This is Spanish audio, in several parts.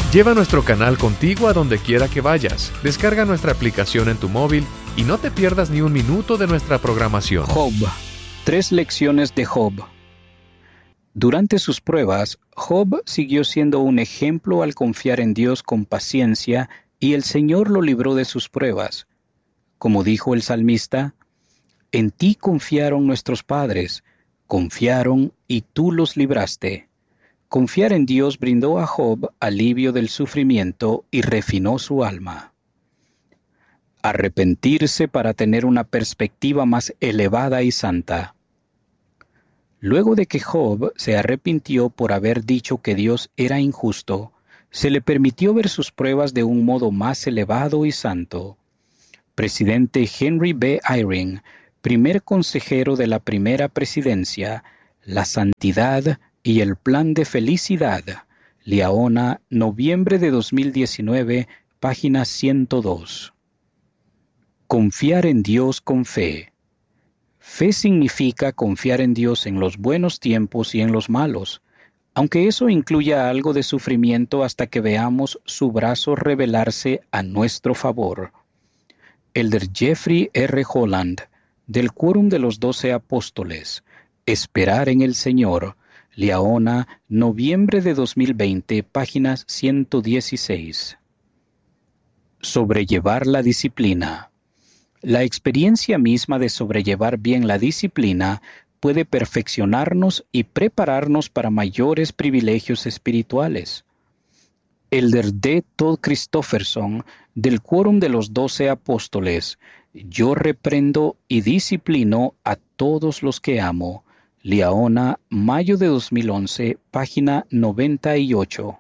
Lleva nuestro canal contigo a donde quiera que vayas. Descarga nuestra aplicación en tu móvil y no te pierdas ni un minuto de nuestra programación. Job. 3 lecciones de Job. Durante sus pruebas, Job siguió siendo un ejemplo al confiar en Dios con paciencia y el Señor lo libró de sus pruebas. Como dijo el salmista, «En ti confiaron nuestros padres, confiaron y tú los libraste». Confiar en Dios brindó a Job alivio del sufrimiento y refinó su alma. Arrepentirse para tener una perspectiva más elevada y santa. Luego de que Job se arrepintió por haber dicho que Dios era injusto, se le permitió ver sus pruebas de un modo más elevado y santo. Presidente Henry B. Eyring, primer consejero de la primera presidencia, la santidad y el plan de felicidad. Liaona, noviembre de 2019, página 102. Confiar en Dios con fe. Fe significa confiar en Dios en los buenos tiempos y en los malos, aunque eso incluya algo de sufrimiento hasta que veamos su brazo revelarse a nuestro favor. Elder Jeffrey R. Holland, del Quórum de los 12 Apóstoles, Esperar en el Señor, Liaona, noviembre de 2020, páginas 116. Sobrellevar la disciplina. La experiencia misma de sobrellevar bien la disciplina puede perfeccionarnos y prepararnos para mayores privilegios espirituales. Elder D. Todd Christofferson, del Quórum de los 12 Apóstoles, Yo reprendo y disciplino a todos los que amo. Liaona, mayo de 2011, página 98.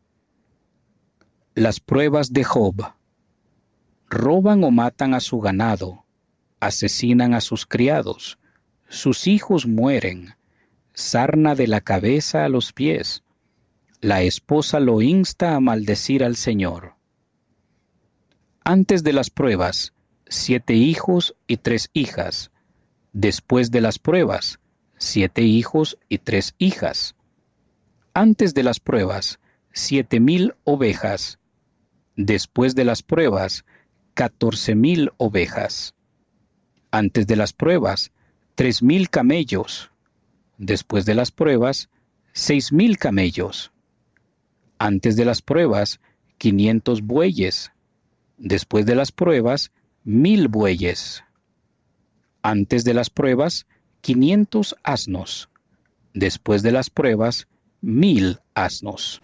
Las pruebas de Job. Roban o matan a su ganado, asesinan a sus criados, sus hijos mueren, sarna de la cabeza a los pies. La esposa lo insta a maldecir al Señor. Antes de las pruebas, 7 hijos y 3 hijas. Después de las pruebas, 7 hijos y 3 hijas. Antes de las pruebas, 7,000 ovejas. Después de las pruebas, 14,000 ovejas. Antes de las pruebas, 3,000 camellos. Después de las pruebas, 6,000 camellos. Antes de las pruebas, 500 bueyes. Después de las pruebas, 1,000 bueyes. Antes de las pruebas, 500 asnos. Después de las pruebas, 1,000 asnos.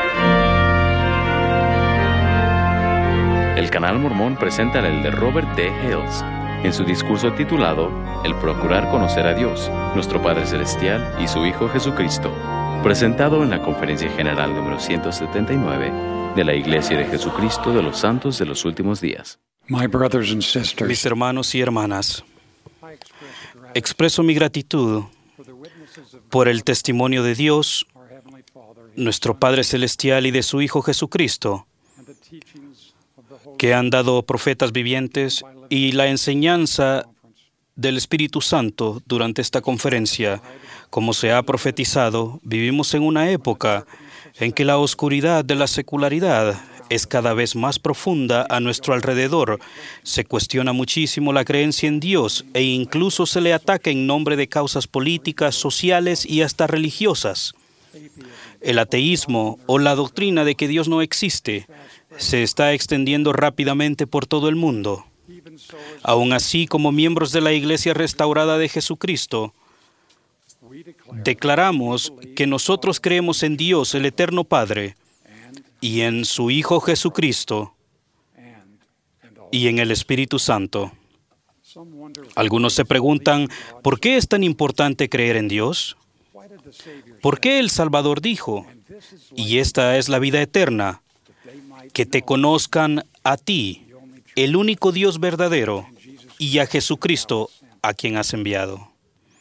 El Canal Mormón presenta al elder Robert D. Hales en su discurso titulado El procurar conocer a Dios, nuestro Padre Celestial y su Hijo Jesucristo, presentado en la Conferencia General número 179 de la Iglesia de Jesucristo de los Santos de los Últimos Días. Mis hermanos y hermanas, expreso mi gratitud por el testimonio de Dios, nuestro Padre Celestial y de su Hijo Jesucristo, que han dado profetas vivientes y la enseñanza del Espíritu Santo durante esta conferencia. Como se ha profetizado, vivimos en una época en que la oscuridad de la secularidad es cada vez más profunda a nuestro alrededor. Se cuestiona muchísimo la creencia en Dios e incluso se le ataca en nombre de causas políticas, sociales y hasta religiosas. El ateísmo o la doctrina de que Dios no existe se está extendiendo rápidamente por todo el mundo. Aún así, como miembros de la Iglesia Restaurada de Jesucristo, declaramos que nosotros creemos en Dios, el Eterno Padre, y en su Hijo Jesucristo, y en el Espíritu Santo. Algunos se preguntan, ¿por qué es tan importante creer en Dios? ¿Por qué el Salvador dijo, y esta es la vida eterna, que te conozcan a ti, el único Dios verdadero, y a Jesucristo, a quien has enviado?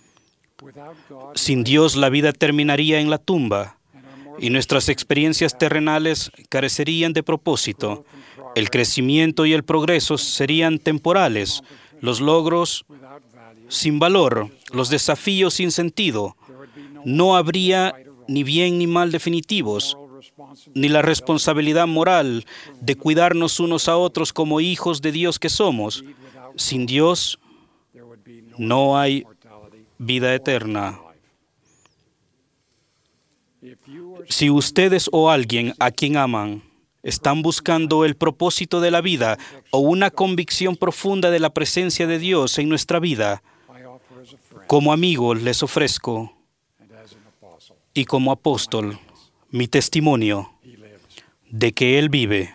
Sin Dios, la vida terminaría en la tumba, y nuestras experiencias terrenales carecerían de propósito. El crecimiento y el progreso serían temporales, los logros sin valor, los desafíos sin sentido. No habría ni bien ni mal definitivos, ni la responsabilidad moral de cuidarnos unos a otros como hijos de Dios que somos. Sin Dios no hay vida eterna. Si ustedes o alguien a quien aman están buscando el propósito de la vida o una convicción profunda de la presencia de Dios en nuestra vida, como amigo les ofrezco y como apóstol mi testimonio de que Él vive.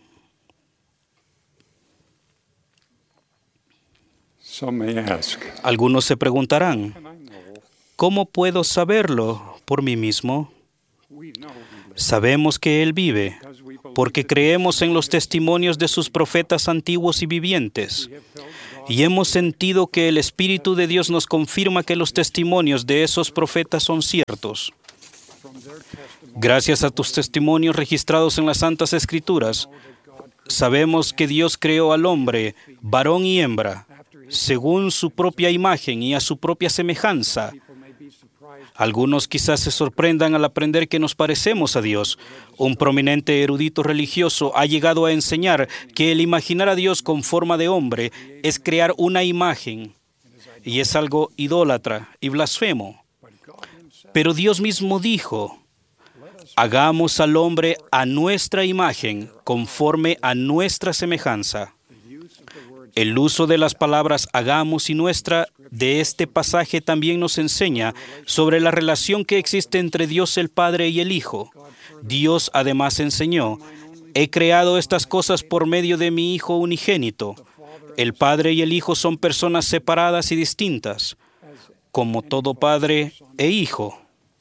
Algunos se preguntarán, ¿cómo puedo saberlo por mí mismo? Sabemos que Él vive porque creemos en los testimonios de sus profetas antiguos y vivientes. Y hemos sentido que el Espíritu de Dios nos confirma que los testimonios de esos profetas son ciertos. Gracias a tus testimonios registrados en las Santas Escrituras, sabemos que Dios creó al hombre, varón y hembra, según su propia imagen y a su propia semejanza. Algunos quizás se sorprendan al aprender que nos parecemos a Dios. Un prominente erudito religioso ha llegado a enseñar que el imaginar a Dios con forma de hombre es crear una imagen y es algo idólatra y blasfemo. Pero Dios mismo dijo, hagamos al hombre a nuestra imagen, conforme a nuestra semejanza. El uso de las palabras hagamos y nuestra de este pasaje también nos enseña sobre la relación que existe entre Dios el Padre y el Hijo. Dios además enseñó, he creado estas cosas por medio de mi Hijo unigénito. El Padre y el Hijo son personas separadas y distintas, como todo Padre e Hijo.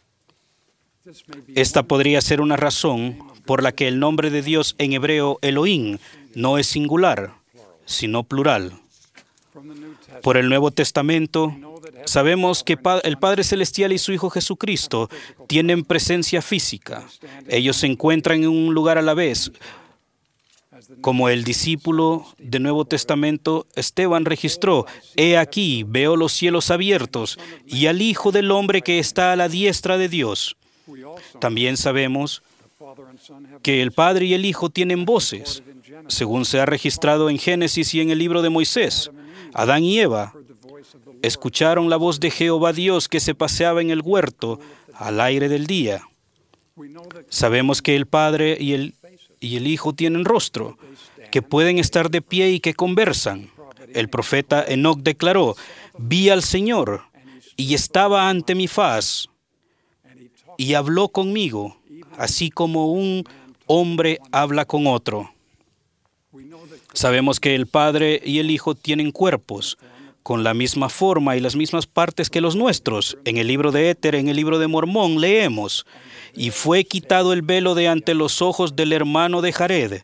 Esta podría ser una razón por la que el nombre de Dios en hebreo Elohim no es singular, sino plural. Por el Nuevo Testamento, sabemos que el Padre Celestial y su Hijo Jesucristo tienen presencia física. Ellos se encuentran en un lugar a la vez. Como el discípulo del Nuevo Testamento, Esteban registró, he aquí, veo los cielos abiertos y al Hijo del Hombre que está a la diestra de Dios. También sabemos que el Padre y el Hijo tienen voces, según se ha registrado en Génesis y en el libro de Moisés. Adán y Eva escucharon la voz de Jehová Dios que se paseaba en el huerto al aire del día. Sabemos que el Padre y el Hijo tienen rostro, que pueden estar de pie y que conversan. El profeta Enoc declaró, vi al Señor y estaba ante mi faz y habló conmigo, así como un hombre habla con otro. Sabemos que el Padre y el Hijo tienen cuerpos con la misma forma y las mismas partes que los nuestros. En el libro de Éter, en el libro de Mormón, leemos, y fue quitado el velo de ante los ojos del hermano de Jared,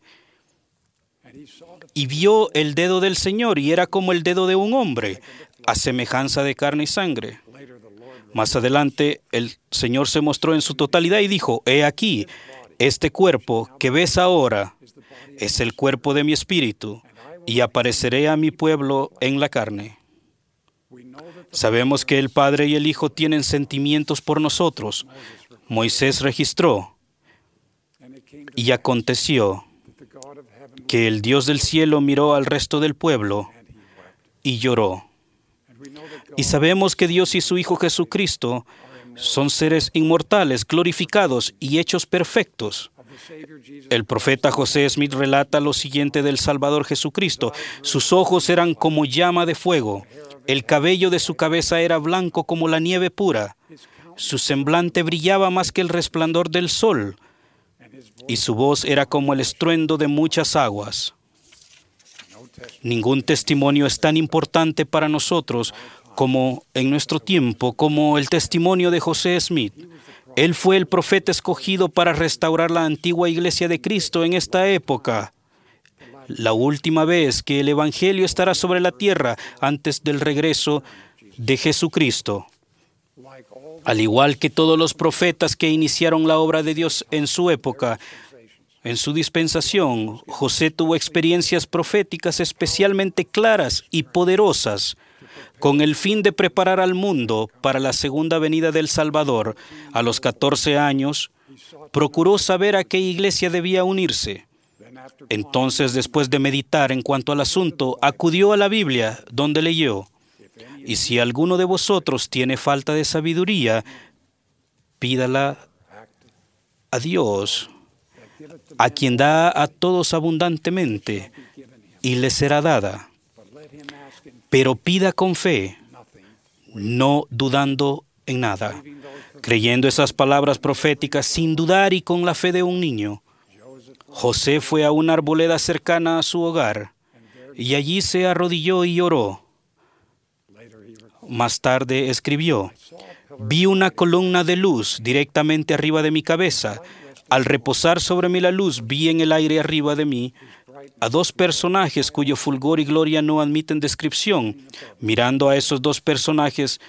y vio el dedo del Señor, y era como el dedo de un hombre, a semejanza de carne y sangre. Más adelante, el Señor se mostró en su totalidad y dijo, he aquí, este cuerpo que ves ahora es el cuerpo de mi espíritu, y apareceré a mi pueblo en la carne. Sabemos que el Padre y el Hijo tienen sentimientos por nosotros. Moisés registró, y aconteció que el Dios del cielo miró al resto del pueblo y lloró. Y sabemos que Dios y su Hijo Jesucristo son seres inmortales, glorificados y hechos perfectos. El profeta José Smith relata lo siguiente del Salvador Jesucristo. Sus ojos eran como llama de fuego. El cabello de su cabeza era blanco como la nieve pura. Su semblante brillaba más que el resplandor del sol. Y su voz era como el estruendo de muchas aguas. Ningún testimonio es tan importante para nosotros como en nuestro tiempo, como el testimonio de José Smith. Él fue el profeta escogido para restaurar la antigua iglesia de Cristo en esta época. La última vez que el Evangelio estará sobre la tierra antes del regreso de Jesucristo. Al igual que todos los profetas que iniciaron la obra de Dios en su época, en su dispensación, José tuvo experiencias proféticas especialmente claras y poderosas, con el fin de preparar al mundo para la segunda venida del Salvador. A los 14 años, procuró saber a qué iglesia debía unirse. Entonces, después de meditar en cuanto al asunto, acudió a la Biblia, donde leyó: y si alguno de vosotros tiene falta de sabiduría, pídala a Dios, a quien da a todos abundantemente, y le será dada. Pero pida con fe, no dudando en nada, creyendo esas palabras proféticas sin dudar y con la fe de un niño. José fue a una arboleda cercana a su hogar y allí se arrodilló y oró. Más tarde escribió: vi una columna de luz directamente arriba de mi cabeza. Al reposar sobre mí la luz, vi en el aire arriba de mí a dos personajes cuyo fulgor y gloria no admiten descripción. Mirando a estos dos personajes,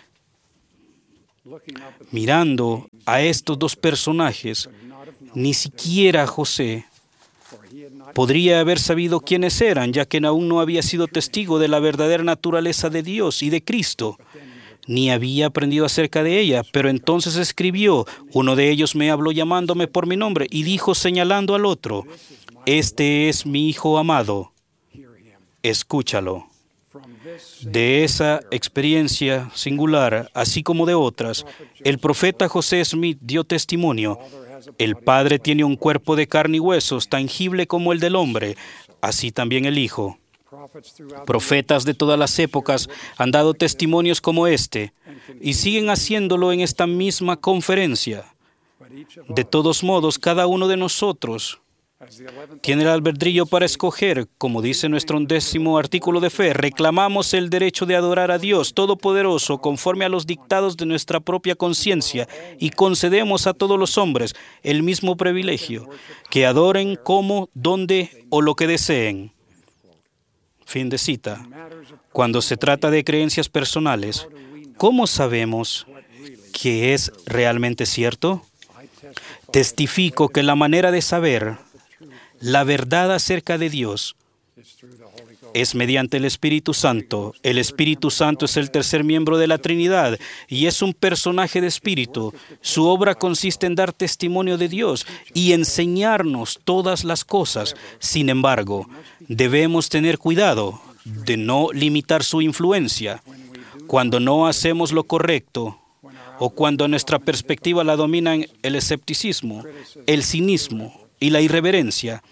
ni siquiera José podría haber sabido quiénes eran, ya que aún no había sido testigo de la verdadera naturaleza de Dios y de Cristo, ni había aprendido acerca de ella. Pero entonces escribió: uno de ellos me habló llamándome por mi nombre, y dijo señalando al otro: este es mi Hijo amado, escúchalo. De esa experiencia singular, así como de otras, el profeta José Smith dio testimonio: el Padre tiene un cuerpo de carne y huesos, tangible como el del hombre, así también el Hijo. Profetas de todas las épocas han dado testimonios como este y siguen haciéndolo en esta misma conferencia. De todos modos, cada uno de nosotros tiene el albedrío para escoger. Como dice nuestro 11º artículo de fe, reclamamos el derecho de adorar a Dios Todopoderoso conforme a los dictados de nuestra propia conciencia y concedemos a todos los hombres el mismo privilegio, que adoren como, donde o lo que deseen. Fin de cita. Cuando se trata de creencias personales, ¿cómo sabemos que es realmente cierto? Testifico que la manera de saber la verdad acerca de Dios es mediante el Espíritu Santo. El Espíritu Santo es el tercer miembro de la Trinidad y es un personaje de espíritu. Su obra consiste en dar testimonio de Dios y enseñarnos todas las cosas. Sin embargo, debemos tener cuidado de no limitar su influencia. Cuando no hacemos lo correcto o cuando nuestra perspectiva la dominan el escepticismo, el cinismo y la irreverencia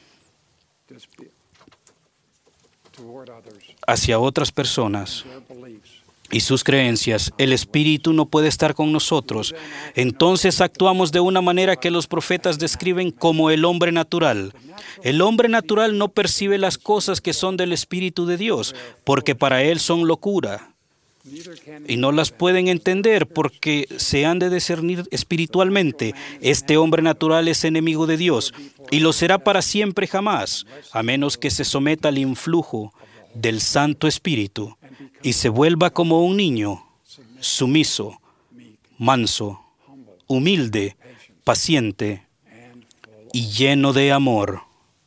hacia otras personas y sus creencias, el Espíritu no puede estar con nosotros. Entonces actuamos de una manera que los profetas describen como el hombre natural. El hombre natural no percibe las cosas que son del Espíritu de Dios, porque para él son locura. Y no las pueden entender porque se han de discernir espiritualmente. Este hombre natural es enemigo de Dios y lo será para siempre jamás, a menos que se someta al influjo del Santo Espíritu y se vuelva como un niño, sumiso, manso, humilde, paciente y lleno de amor.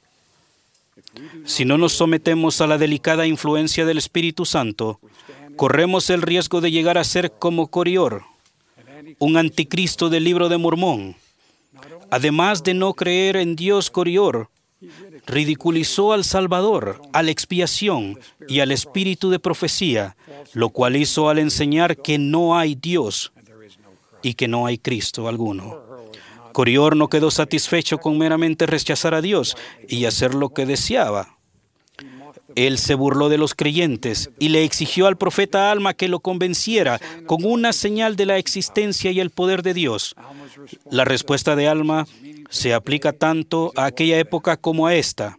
Si no nos sometemos a la delicada influencia del Espíritu Santo, corremos el riesgo de llegar a ser como Corior, un anticristo del Libro de Mormón. Además de no creer en Dios, Corior ridiculizó al Salvador, a la expiación y al espíritu de profecía, lo cual hizo al enseñar que no hay Dios y que no hay Cristo alguno. Corior no quedó satisfecho con meramente rechazar a Dios y hacer lo que deseaba. Él se burló de los creyentes y le exigió al profeta Alma que lo convenciera con una señal de la existencia y el poder de Dios. La respuesta de Alma se aplica tanto a aquella época como a esta.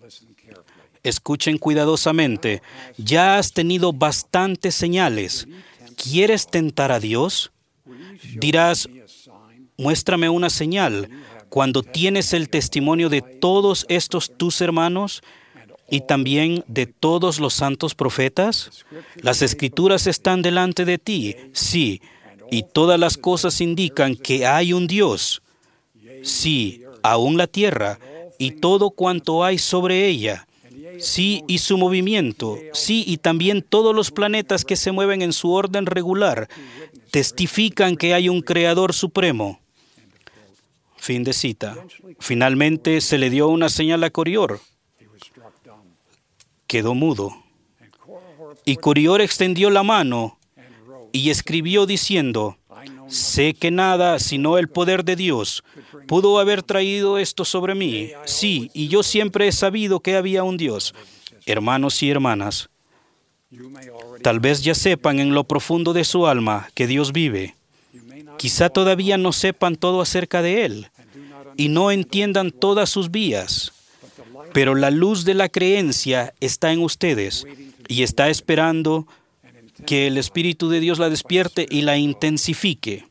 Escuchen cuidadosamente. Ya has tenido bastantes señales. ¿Quieres tentar a Dios? Dirás, muéstrame una señal. Cuando tienes el testimonio de todos estos tus hermanos y también de todos los santos profetas, las Escrituras están delante de ti, sí, y todas las cosas indican que hay un Dios. Sí, aún la tierra y todo cuanto hay sobre ella. Sí, y su movimiento. Sí, y también todos los planetas que se mueven en su orden regular testifican que hay un Creador supremo. Fin de cita. Finalmente se le dio una señal a Corior. Quedó mudo. Y Corior extendió la mano y escribió diciendo: sé que nada sino el poder de Dios pudo haber traído esto sobre mí. Sí, y yo siempre he sabido que había un Dios. Hermanos y hermanas, tal vez ya sepan en lo profundo de su alma que Dios vive. Quizá todavía no sepan todo acerca de Él y no entiendan todas sus vías, pero la luz de la creencia está en ustedes y está esperando que el Espíritu de Dios la despierte y la intensifique.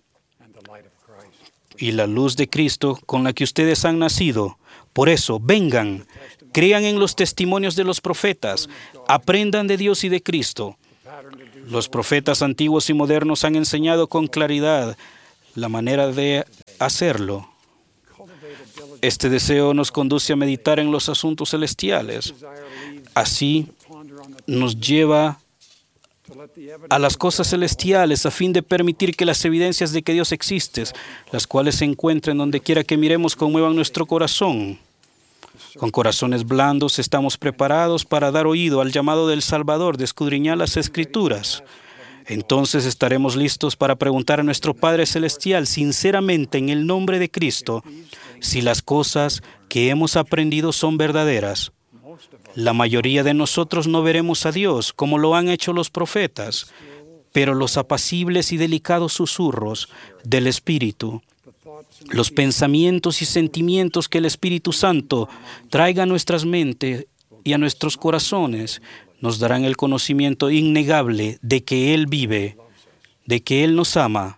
Y la luz de Cristo con la que ustedes han nacido. Por eso, vengan, crean en los testimonios de los profetas, aprendan de Dios y de Cristo. Los profetas antiguos y modernos han enseñado con claridad la manera de hacerlo. Este deseo nos conduce a meditar en los asuntos celestiales. Así nos lleva a las cosas celestiales a fin de permitir que las evidencias de que Dios existe, las cuales se encuentren donde quiera que miremos, conmuevan nuestro corazón. Con corazones blandos estamos preparados para dar oído al llamado del Salvador de escudriñar las Escrituras. Entonces estaremos listos para preguntar a nuestro Padre Celestial sinceramente en el nombre de Cristo si las cosas que hemos aprendido son verdaderas. La mayoría de nosotros no veremos a Dios como lo han hecho los profetas, pero los apacibles y delicados susurros del Espíritu, los pensamientos y sentimientos que el Espíritu Santo traiga a nuestras mentes y a nuestros corazones, nos darán el conocimiento innegable de que Él vive, de que Él nos ama.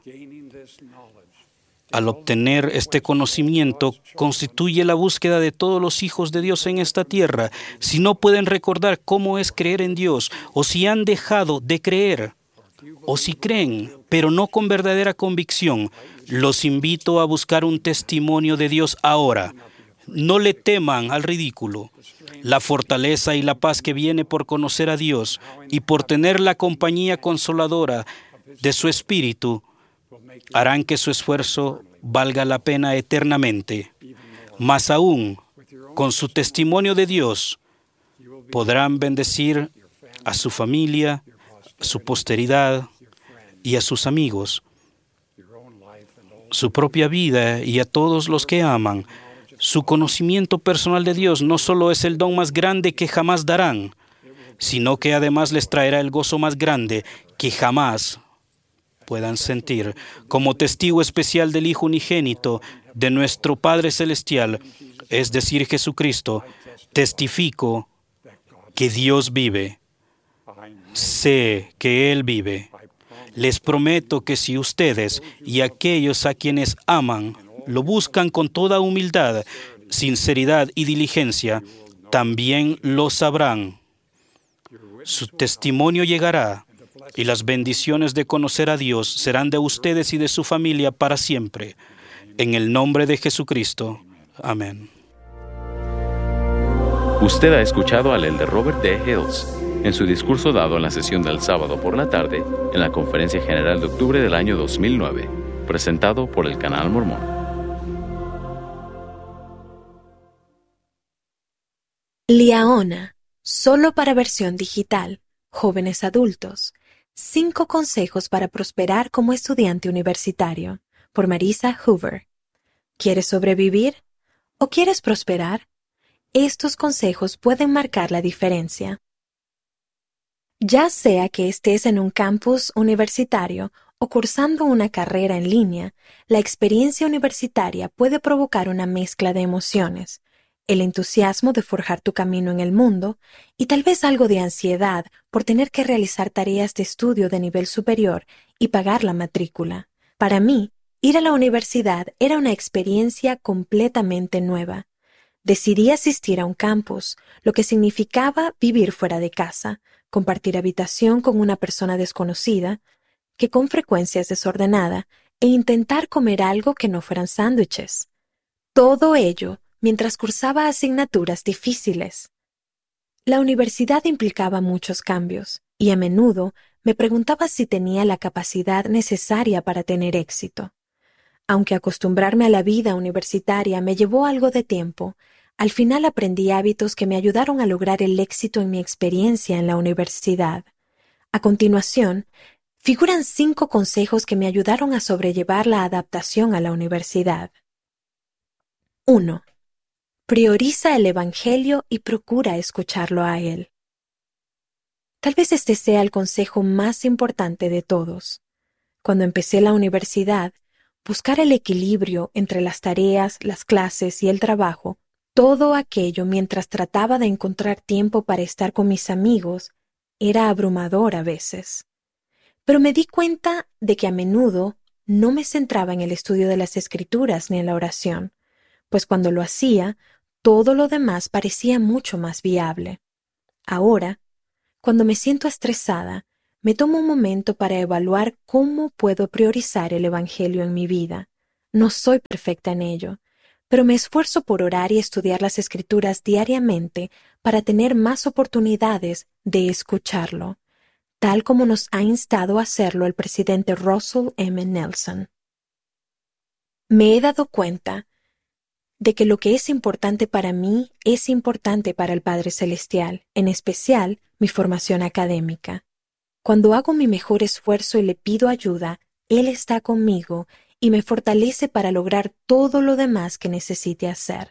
Al obtener este conocimiento, constituye la búsqueda de todos los hijos de Dios en esta tierra. Si no pueden recordar cómo es creer en Dios, o si han dejado de creer, o si creen, pero no con verdadera convicción, los invito a buscar un testimonio de Dios ahora. No le teman al ridículo. La fortaleza y la paz que viene por conocer a Dios y por tener la compañía consoladora de su Espíritu harán que su esfuerzo valga la pena eternamente. Más aún, con su testimonio de Dios, podrán bendecir a su familia, a su posteridad y a sus amigos, su propia vida y a todos los que aman. Su conocimiento personal de Dios no solo es el don más grande que jamás darán, sino que además les traerá el gozo más grande que jamás puedan sentir. Como testigo especial del Hijo unigénito de nuestro Padre Celestial, es decir, Jesucristo, testifico que Dios vive. Sé que Él vive. Les prometo que si ustedes y aquellos a quienes aman lo buscan con toda humildad, sinceridad y diligencia, también lo sabrán. Su testimonio llegará y las bendiciones de conocer a Dios serán de ustedes y de su familia para siempre. En el nombre de Jesucristo. Amén. Usted ha escuchado al elder Robert D. Hills en su discurso dado en la sesión del sábado por la tarde en la Conferencia General de octubre del año 2009, presentado por el Canal Mormón. Liaona, solo para versión digital, jóvenes adultos. 5 consejos para prosperar como estudiante universitario, por Marisa Hoover. ¿Quieres sobrevivir o quieres prosperar? Estos consejos pueden marcar la diferencia. Ya sea que estés en un campus universitario o cursando una carrera en línea, la experiencia universitaria puede provocar una mezcla de emociones, el entusiasmo de forjar tu camino en el mundo y tal vez algo de ansiedad por tener que realizar tareas de estudio de nivel superior y pagar la matrícula. Para mí, ir a la universidad era una experiencia completamente nueva. Decidí asistir a un campus, lo que significaba vivir fuera de casa, compartir habitación con una persona desconocida, que con frecuencia es desordenada, e intentar comer algo que no fueran sándwiches. Todo ello mientras cursaba asignaturas difíciles. La universidad implicaba muchos cambios, y a menudo me preguntaba si tenía la capacidad necesaria para tener éxito. Aunque acostumbrarme a la vida universitaria me llevó algo de tiempo, al final aprendí hábitos que me ayudaron a lograr el éxito en mi experiencia en la universidad. A continuación, figuran 5 consejos que me ayudaron a sobrellevar la adaptación a la universidad. 1. Prioriza el Evangelio y procura escucharlo a él. Tal vez este sea el consejo más importante de todos. Cuando empecé la universidad, buscar el equilibrio entre las tareas, las clases y el trabajo, todo aquello mientras trataba de encontrar tiempo para estar con mis amigos, era abrumador a veces. Pero me di cuenta de que a menudo no me centraba en el estudio de las Escrituras ni en la oración, pues cuando lo hacía, todo lo demás parecía mucho más viable. Ahora, cuando me siento estresada, me tomo un momento para evaluar cómo puedo priorizar el Evangelio en mi vida. No soy perfecta en ello, pero me esfuerzo por orar y estudiar las Escrituras diariamente para tener más oportunidades de escucharlo, tal como nos ha instado a hacerlo el presidente Russell M. Nelson. Me he dado cuenta de que lo que es importante para mí es importante para el Padre Celestial, en especial mi formación académica. Cuando hago mi mejor esfuerzo y le pido ayuda, Él está conmigo y me fortalece para lograr todo lo demás que necesite hacer.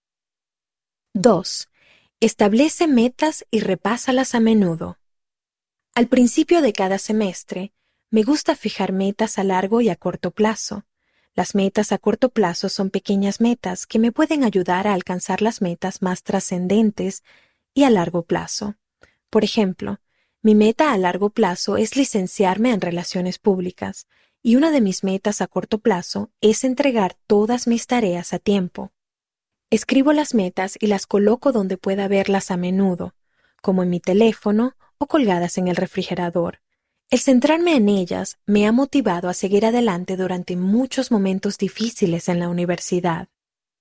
2. Establece metas y repásalas a menudo. Al principio de cada semestre, me gusta fijar metas a largo y a corto plazo. Las metas a corto plazo son pequeñas metas que me pueden ayudar a alcanzar las metas más trascendentes y a largo plazo. Por ejemplo, mi meta a largo plazo es licenciarme en Relaciones Públicas, y una de mis metas a corto plazo es entregar todas mis tareas a tiempo. Escribo las metas y las coloco donde pueda verlas a menudo, como en mi teléfono o colgadas en el refrigerador. El centrarme en ellas me ha motivado a seguir adelante durante muchos momentos difíciles en la universidad.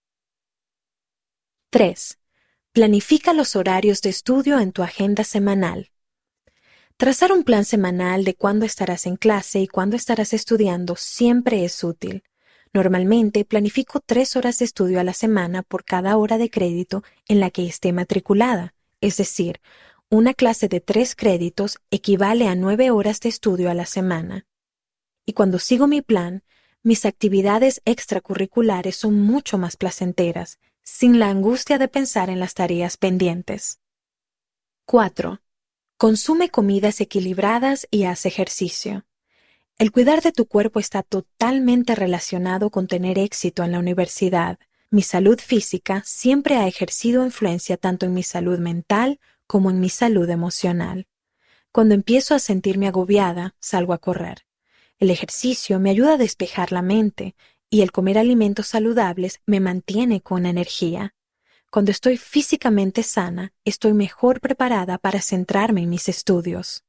3. Planifica los horarios de estudio en tu agenda semanal. Trazar un plan semanal de cuándo estarás en clase y cuándo estarás estudiando siempre es útil. Normalmente planifico 3 horas de estudio a la semana por cada hora de crédito en la que esté matriculada, es decir, una clase de 3 créditos equivale a 9 horas de estudio a la semana. Y cuando sigo mi plan, mis actividades extracurriculares son mucho más placenteras, sin la angustia de pensar en las tareas pendientes. 4. Consume comidas equilibradas y haz ejercicio. El cuidar de tu cuerpo está totalmente relacionado con tener éxito en la universidad. Mi salud física siempre ha ejercido influencia tanto en mi salud mental como en mi salud emocional. Cuando empiezo a sentirme agobiada, salgo a correr. El ejercicio me ayuda a despejar la mente y el comer alimentos saludables me mantiene con energía. Cuando estoy físicamente sana, estoy mejor preparada para centrarme en mis estudios.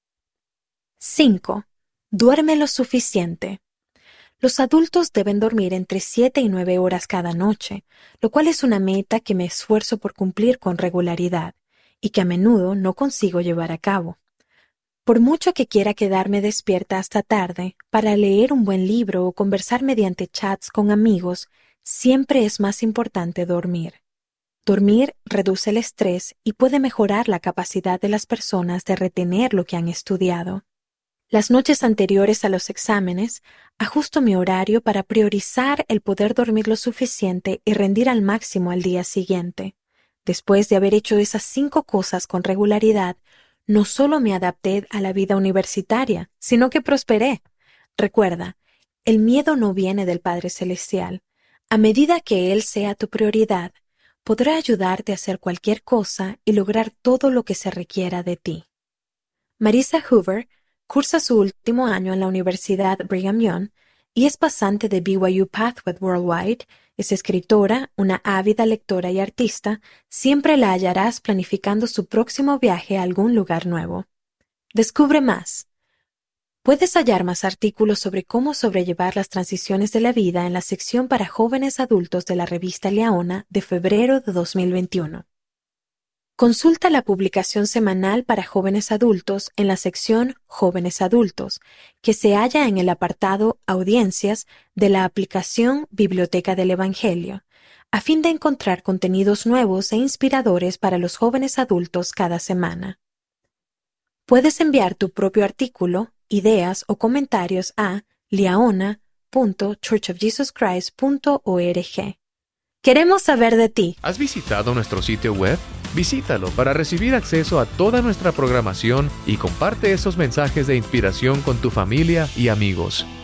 5. Duerme lo suficiente. Los adultos deben dormir entre 7 y 9 horas cada noche, lo cual es una meta que me esfuerzo por cumplir con regularidad y que a menudo no consigo llevar a cabo. Por mucho que quiera quedarme despierta hasta tarde para leer un buen libro o conversar mediante chats con amigos, siempre es más importante dormir. Dormir reduce el estrés y puede mejorar la capacidad de las personas de retener lo que han estudiado. Las noches anteriores a los exámenes, ajusto mi horario para priorizar el poder dormir lo suficiente y rendir al máximo al día siguiente. Después de haber hecho esas 5 cosas con regularidad, no solo me adapté a la vida universitaria, sino que prosperé. Recuerda, el miedo no viene del Padre Celestial. A medida que Él sea tu prioridad, podrá ayudarte a hacer cualquier cosa y lograr todo lo que se requiera de ti. Marisa Hoover cursa su último año en la Universidad Brigham Young y es pasante de BYU Pathway Worldwide. Es escritora, una ávida lectora y artista. Siempre la hallarás planificando su próximo viaje a algún lugar nuevo. Descubre más. Puedes hallar más artículos sobre cómo sobrellevar las transiciones de la vida en la sección para jóvenes adultos de la revista Liaona de febrero de 2021. Consulta la publicación semanal para jóvenes adultos en la sección Jóvenes Adultos, que se halla en el apartado Audiencias de la aplicación Biblioteca del Evangelio, a fin de encontrar contenidos nuevos e inspiradores para los jóvenes adultos cada semana. Puedes enviar tu propio artículo, ideas o comentarios a liaona.churchofjesuschrist.org. Queremos saber de ti. ¿Has visitado nuestro sitio web? Visítalo para recibir acceso a toda nuestra programación y comparte esos mensajes de inspiración con tu familia y amigos.